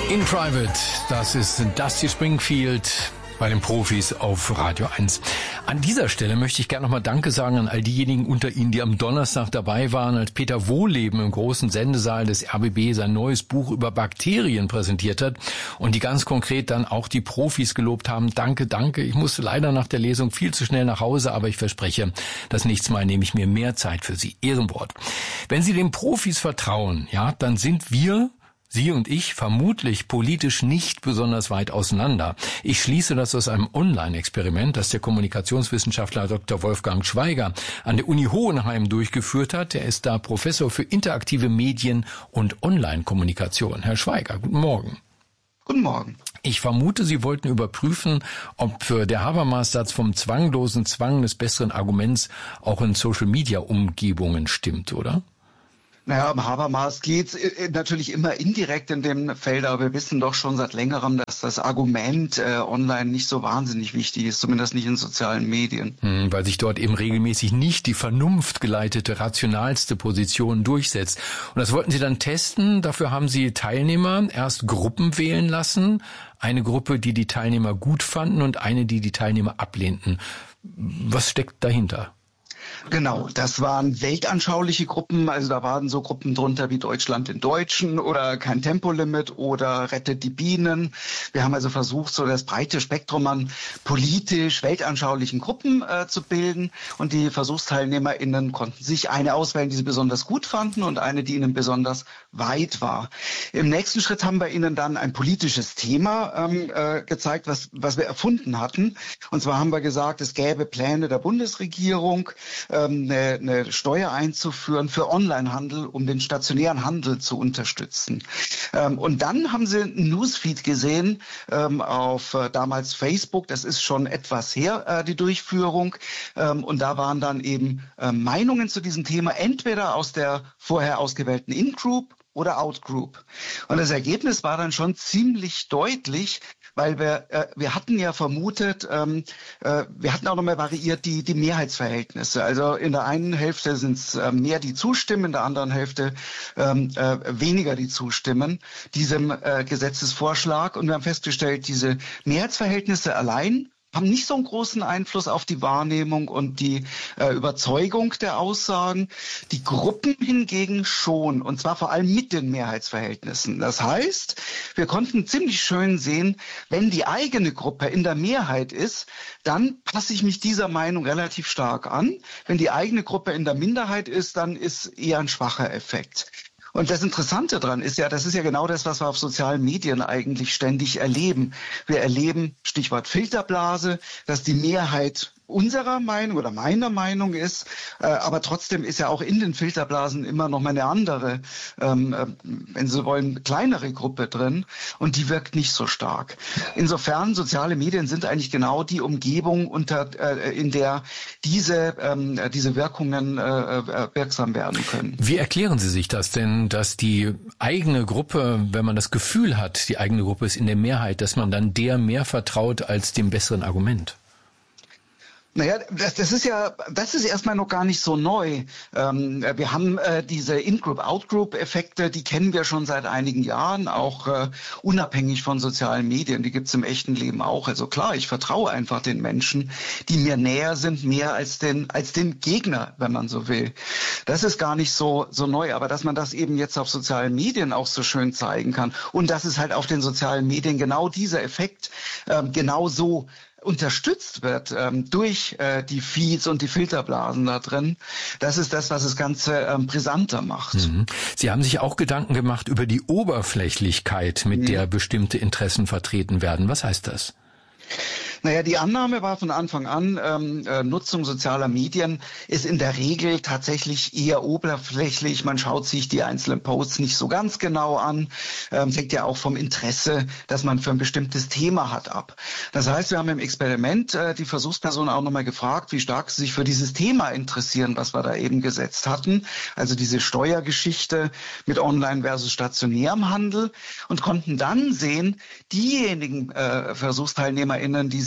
In Private, das ist Dusty Springfield bei den Profis auf Radio 1. An dieser Stelle möchte ich gerne nochmal Danke sagen an all diejenigen unter Ihnen, die am Donnerstag dabei waren, als Peter Wohleben im großen Sendesaal des RBB sein neues Buch über Bakterien präsentiert hat und die ganz konkret dann auch die Profis gelobt haben. Danke, danke. Ich musste leider nach der Lesung viel zu schnell nach Hause, aber ich verspreche, das nächste Mal nehme ich mir mehr Zeit für Sie. Ehrenwort. Wenn Sie den Profis vertrauen, ja, dann sind wir, Sie und ich, vermutlich politisch nicht besonders weit auseinander. Ich schließe das aus einem Online-Experiment, das der Kommunikationswissenschaftler Dr. Wolfgang Schweiger an der Uni Hohenheim durchgeführt hat. Er ist da Professor für interaktive Medien und Online-Kommunikation. Herr Schweiger, guten Morgen. Guten Morgen. Ich vermute, Sie wollten überprüfen, ob der Habermas-Satz vom zwanglosen Zwang des besseren Arguments auch in Social-Media-Umgebungen stimmt, oder? Naja, um Habermas geht's natürlich immer indirekt in dem Feld, aber wir wissen doch schon seit längerem, dass das Argument online nicht so wahnsinnig wichtig ist, zumindest nicht in sozialen Medien. Weil sich dort eben regelmäßig nicht die vernunftgeleitete, rationalste Position durchsetzt. Und das wollten Sie dann testen. Dafür haben Sie Teilnehmer erst Gruppen wählen lassen. Eine Gruppe, die die Teilnehmer gut fanden und eine, die die Teilnehmer ablehnten. Was steckt dahinter? Genau, das waren weltanschauliche Gruppen, also da waren so Gruppen drunter wie Deutschland den Deutschen oder kein Tempolimit oder Rettet die Bienen. Wir haben also versucht, so das breite Spektrum an politisch weltanschaulichen Gruppen zu bilden und die VersuchsteilnehmerInnen konnten sich eine auswählen, die sie besonders gut fanden und eine, die ihnen besonders weit war. Im nächsten Schritt haben wir ihnen dann ein politisches Thema gezeigt, was wir erfunden hatten. Und zwar haben wir gesagt, es gäbe Pläne der Bundesregierung, eine Steuer einzuführen für Onlinehandel, um den stationären Handel zu unterstützen. Und dann haben sie einen Newsfeed gesehen auf damals Facebook, das ist schon etwas her, die Durchführung. Und da waren dann eben Meinungen zu diesem Thema, entweder aus der vorher ausgewählten In-Group oder Out-Group. Und das Ergebnis war dann schon ziemlich deutlich, weil wir hatten ja vermutet, wir hatten auch nochmal variiert die Mehrheitsverhältnisse. Also in der einen Hälfte sind es mehr, die zustimmen, in der anderen Hälfte weniger, die zustimmen diesem Gesetzesvorschlag. Und wir haben festgestellt, diese Mehrheitsverhältnisse allein haben nicht so einen großen Einfluss auf die Wahrnehmung und die Überzeugung der Aussagen. Die Gruppen hingegen schon, und zwar vor allem mit den Mehrheitsverhältnissen. Das heißt, wir konnten ziemlich schön sehen, wenn die eigene Gruppe in der Mehrheit ist, dann passe ich mich dieser Meinung relativ stark an. Wenn die eigene Gruppe in der Minderheit ist, dann ist eher ein schwacher Effekt. Und das Interessante daran ist ja, das ist ja genau das, was wir auf sozialen Medien eigentlich ständig erleben. Wir erleben, Stichwort Filterblase, dass die Mehrheit unserer Meinung oder meiner Meinung ist, aber trotzdem ist ja auch in den Filterblasen immer noch mal eine andere, wenn Sie wollen, kleinere Gruppe drin und die wirkt nicht so stark. Insofern, soziale Medien sind eigentlich genau die Umgebung, in der diese Wirkungen wirksam werden können. Wie erklären Sie sich das denn, dass die eigene Gruppe, wenn man das Gefühl hat, die eigene Gruppe ist in der Mehrheit, dass man dann der mehr vertraut als dem besseren Argument? Naja, das ist erstmal noch gar nicht so neu. Wir haben diese In-Group, Out-Group-Effekte, die kennen wir schon seit einigen Jahren, auch unabhängig von sozialen Medien. Die gibt's im echten Leben auch. Also klar, ich vertraue einfach den Menschen, die mir näher sind, mehr als den Gegner, wenn man so will. Das ist gar nicht so neu, aber dass man das eben jetzt auf sozialen Medien auch so schön zeigen kann und dass es halt auf den sozialen Medien genau dieser Effekt genau so unterstützt wird durch die Feeds und die Filterblasen da drin. Das ist das, was das Ganze brisanter macht. Sie haben sich auch Gedanken gemacht über die Oberflächlichkeit, mit der bestimmte Interessen vertreten werden. Was heißt das? Naja, die Annahme war von Anfang an, Nutzung sozialer Medien ist in der Regel tatsächlich eher oberflächlich. Man schaut sich die einzelnen Posts nicht so ganz genau an. Hängt ja auch vom Interesse, das man für ein bestimmtes Thema hat, ab. Das heißt, wir haben im Experiment die Versuchspersonen auch nochmal gefragt, wie stark sie sich für dieses Thema interessieren, was wir da eben gesetzt hatten. Also diese Steuergeschichte mit Online versus stationärem Handel und konnten dann sehen, diejenigen VersuchsteilnehmerInnen, die sich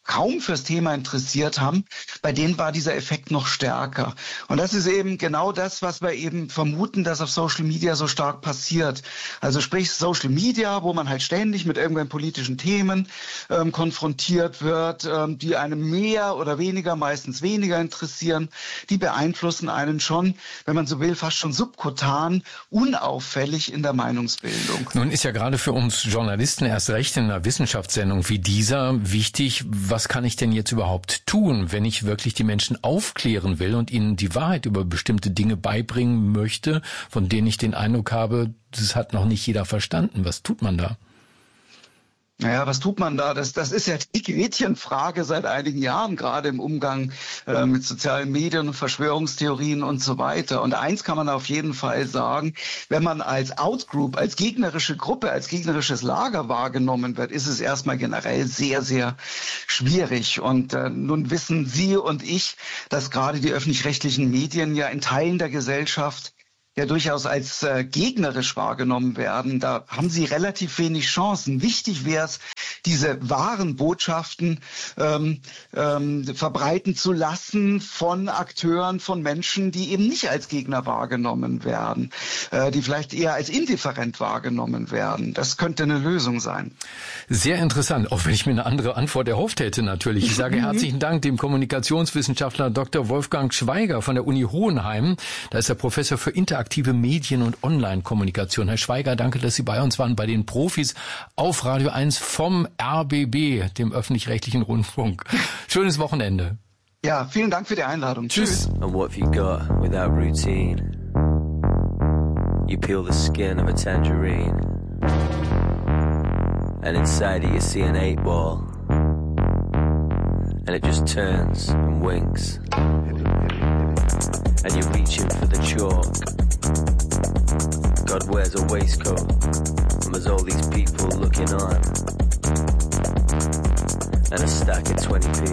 kaum fürs Thema interessiert haben, bei denen war dieser Effekt noch stärker. Und das ist eben genau das, was wir eben vermuten, dass auf Social Media so stark passiert. Also sprich Social Media, wo man halt ständig mit irgendwelchen politischen Themen konfrontiert wird, die einem mehr oder weniger, meistens weniger interessieren, die beeinflussen einen schon, wenn man so will, fast schon subkutan, unauffällig in der Meinungsbildung. Nun ist ja gerade für uns Journalisten erst recht in einer Wissenschaftssendung wie dieser wichtig, was kann ich denn jetzt überhaupt tun, wenn ich wirklich die Menschen aufklären will und ihnen die Wahrheit über bestimmte Dinge beibringen möchte, von denen ich den Eindruck habe, das hat noch nicht jeder verstanden. Was tut man da? Naja, was tut man da? Das ist ja die Gretchenfrage seit einigen Jahren, gerade im Umgang mit sozialen Medien und Verschwörungstheorien und so weiter. Und eins kann man auf jeden Fall sagen, wenn man als Outgroup, als gegnerische Gruppe, als gegnerisches Lager wahrgenommen wird, ist es erstmal generell sehr, sehr schwierig. Und nun wissen Sie und ich, dass gerade die öffentlich-rechtlichen Medien ja in Teilen der Gesellschaft ja durchaus als gegnerisch wahrgenommen werden. Da haben sie relativ wenig Chancen. Wichtig wäre es, diese wahren Botschaften verbreiten zu lassen von Akteuren, von Menschen, die eben nicht als Gegner wahrgenommen werden, die vielleicht eher als indifferent wahrgenommen werden. Das könnte eine Lösung sein. Sehr interessant, auch wenn ich mir eine andere Antwort erhofft hätte natürlich. Ich sage herzlichen Dank dem Kommunikationswissenschaftler Dr. Wolfgang Schweiger von der Uni Hohenheim. Da ist er Professor für interaktive Medien- und Online-Kommunikation. Herr Schweiger, danke, dass Sie bei uns waren, bei den Profis auf Radio 1 vom RBB, dem öffentlich-rechtlichen Rundfunk. Schönes Wochenende. Ja, vielen Dank für die Einladung. Tschüss. And what have you got without routine? You peel the skin of a tangerine, and inside it you see an 8-ball, and it just turns and winks, and you're reaching for the chalk. God wears a waistcoat, and there's all these people looking on, and a stack of 20p.